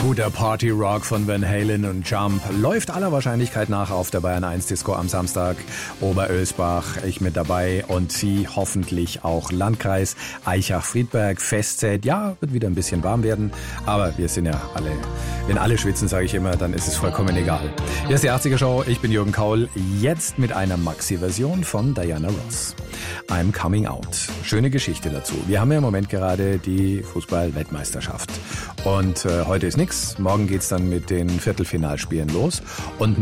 Guter Party-Rock von Van Halen und Jump läuft aller Wahrscheinlichkeit nach auf der Bayern 1 Disco am Samstag. Oberölsbach, ich mit dabei und Sie hoffentlich auch. Landkreis Aichach-Friedberg, Festzelt. Ja, wird wieder ein bisschen warm werden, aber wir sind ja alle, wenn alle schwitzen, sage ich immer, dann ist es vollkommen egal. Hier ist die 80er Show, ich bin Jürgen Kaul, jetzt mit einer Maxi-Version von Diana Ross. I'm Coming Out. Schöne Geschichte dazu. Wir haben ja im Moment gerade die Fußball-Weltmeisterschaft. Und heute ist nix. Morgen geht's dann mit den Viertelfinalspielen los. Und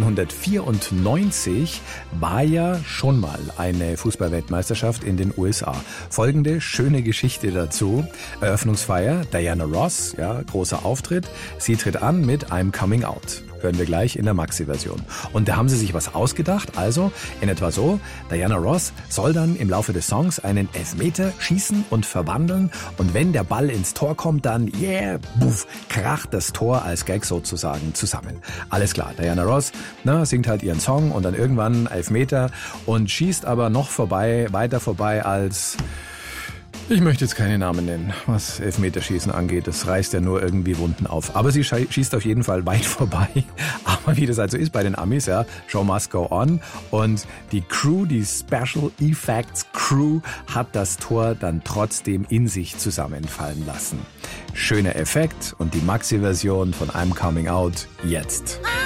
1994 war ja schon mal eine Fußball-Weltmeisterschaft in den USA. Folgende schöne Geschichte dazu. Eröffnungsfeier, Diana Ross, ja, großer Auftritt. Sie tritt an mit I'm Coming Out. Hören wir gleich in der Maxi-Version. Und da haben sie sich was ausgedacht, also in etwa so, Diana Ross soll dann im Laufe des Songs einen Elfmeter schießen und verwandeln und wenn der Ball ins Tor kommt, dann, yeah, buff, kracht das Tor als Gag sozusagen zusammen. Alles klar, Diana Ross singt halt ihren Song und dann irgendwann Elfmeter und schießt aber noch weiter vorbei als... Ich möchte jetzt keine Namen nennen, was Elfmeterschießen angeht. Das reißt ja nur irgendwie Wunden auf. Aber sie schießt auf jeden Fall weit vorbei. Aber wie das also ist bei den Amis, ja, Show must go on. Und die Crew, die Special Effects Crew, hat das Tor dann trotzdem in sich zusammenfallen lassen. Schöner Effekt und die Maxi-Version von I'm Coming Out jetzt.